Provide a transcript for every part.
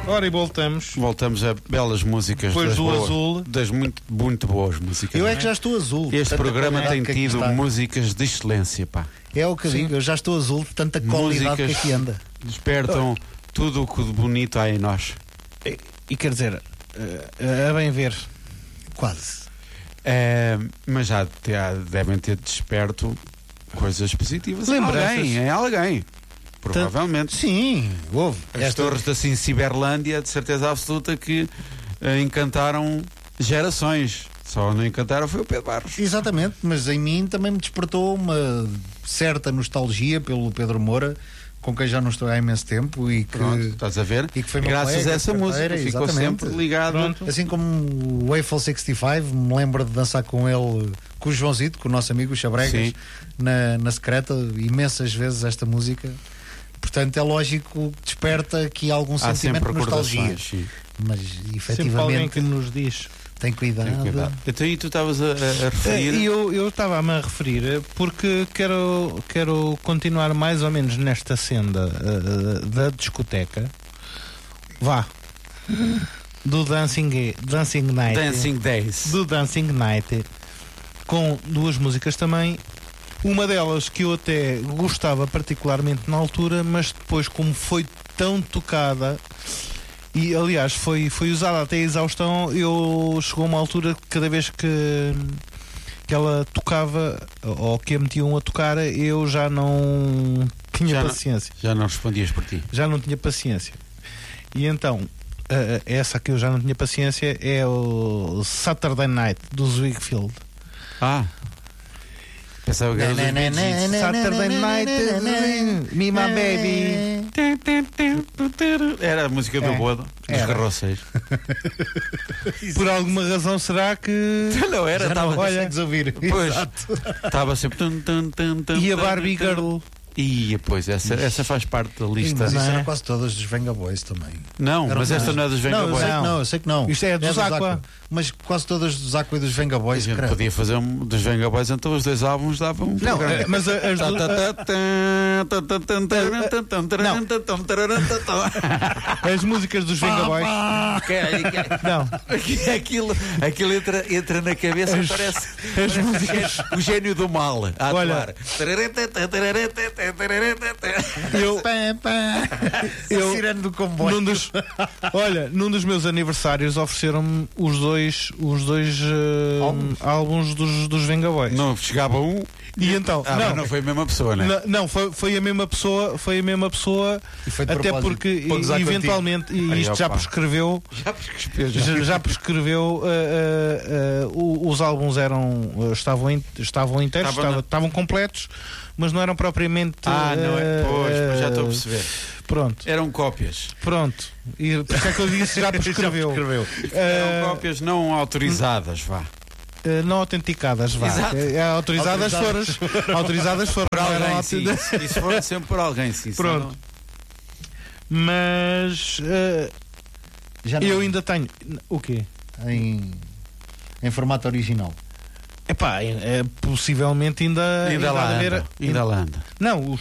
Ora, e voltamos. Voltamos a belas músicas. Depois do boas, azul. Das muito boas músicas. Eu é que já estou azul. Este programa tem que tido músicas de excelência, pá. É o que eu digo, eu já estou azul de tanta qualidade que aqui anda. Despertam tudo o que de bonito há em nós. E quer dizer, a bem ver. Quase. Mas já devem ter desperto coisas positivas em alguém. Provavelmente. Sim, houve. As torres da Ciberlândia, de certeza absoluta que encantaram gerações. Só não encantaram foi o Pedro Barros. Exatamente, mas em mim também me despertou uma certa nostalgia pelo Pedro Moura, com quem já não estou há imenso tempo e que, pronto, estás a ver? E que foi graças colega, a essa música ficou sempre ligado. Pronto. Assim como o Eiffel 65, me lembro de dançar com ele, com o Joãozito, com o nosso amigo o Chabregas, na secreta, imensas vezes esta música. Portanto, é lógico que desperta aqui algum sentimento de nostalgia. Sim. Mas, Sempre efetivamente, alguém que nos diz. tem cuidado. Então, e tu estavas a referir? Eu estava-me a referir porque quero continuar mais ou menos nesta senda da discoteca. Vá. Do Dancing Night. Dancing Days. Do Dancing Night. Com duas músicas também. Uma delas que eu até gostava particularmente na altura, mas depois, como foi tão tocada e aliás foi usada até a exaustão, chegou uma altura que cada vez que ela tocava ou que a metiam a tocar, eu já não tinha paciência. Já não respondias por ti. Já não tinha paciência. E então, essa que eu já não tinha paciência é o Saturday Night do Ziegfeld. Pensava que era Saturday Night, Me My Baby. Era a música do Bodo, dos carroceiros. Por alguma razão será que Não era, estava ouvir. Pois, estava sempre e a Barbie Girl. E pois, essa faz parte da lista. Mas isso era quase todas dos Venga Boys também. Não, mas esta não é dos Venga Boys. Eu sei que não. Isto é dos Aqua. Mas quase todas dos Aqua e dos Venga Boys. A gente podia fazer dos Venga Boys, então os dois álbuns davam um Não, mas as músicas dos Venga Boys. Não. Aquilo entra na cabeça, parece as músicas. O gênio do mal a atuar. Eu sirene do comboio. Num dos meus aniversários ofereceram-me os dois álbuns dos Venga Boys. Não chegava um. E então, mas não foi a mesma pessoa, né? Não, foi a mesma pessoa, até porque eventualmente, e isto já prescreveu, os álbuns estavam inteiros, estavam completos, mas não eram propriamente. Não é? Pois, já estou a perceber. Pronto. Eram cópias. Pronto. E por isso é que eu disse já prescreveu. Eram cópias não autorizadas, vá. Não autenticadas, vá. Autorizadas foram por alguém, sim. Isso foram sempre por alguém, sim. Pronto. Mas eu ainda tenho. O quê? Em formato original. Possivelmente ainda lá anda. Não,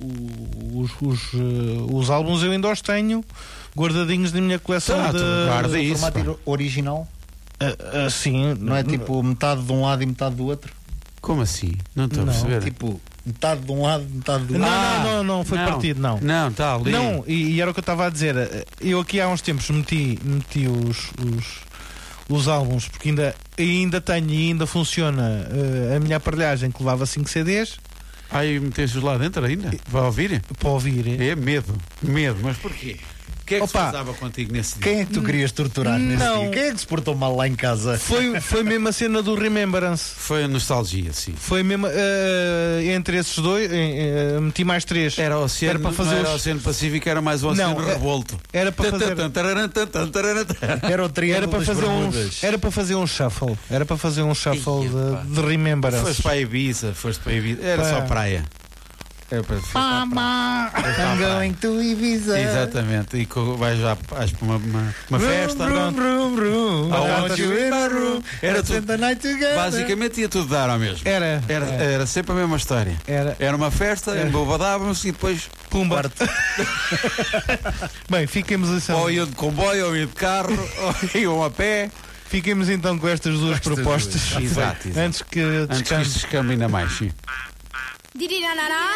os álbuns eu ainda os tenho guardadinhos na minha coleção guarda isso, formato original? Sim. Não é tipo metade de um lado e metade do outro? Como assim? Não estou a perceber. Tipo, metade de um lado, metade do outro. Não, foi partido, não. Não, está ali. Não, e era o que eu estava a dizer. Eu aqui há uns tempos meti os álbuns, porque ainda tenho e ainda funciona a minha aparelhagem que levava 5 CDs. E meteste-os lá dentro ainda? Vai ouvir? Para ouvir. É medo, mas porquê? O que é que se passava contigo nesse dia? Quem é que tu querias torturar nesse dia? Quem é que se portou mal lá em casa? Foi mesmo a cena do Remembrance. Foi a nostalgia, sim. Foi mesmo entre esses dois, meti mais 3. Era o Oceano, para fazer o Oceano Pacífico, era mais um Oceano Revolto. Era para fazer. Era o triângulo das Bermudas. Era para fazer um shuffle. Era para fazer um shuffle de Remembrance. Foste para a Ibiza. Era só praia. É para I'm going to Ibiza. Exatamente. E vais já para uma festa. Brum, brum, brum. Ah, I want you in my room. Era Let's tudo. spend the night together. Basicamente ia tudo dar ao mesmo. Era sempre a mesma história. Era uma festa, embobadávamos e depois Pumba. Bem, fiquemos assim. ou iam de comboio, ou iam de carro, ou iam a pé. Fiquemos então com estas duas propostas. Exato. Antes que Antes que isto se escambe ainda mais, sim. Dirirarará.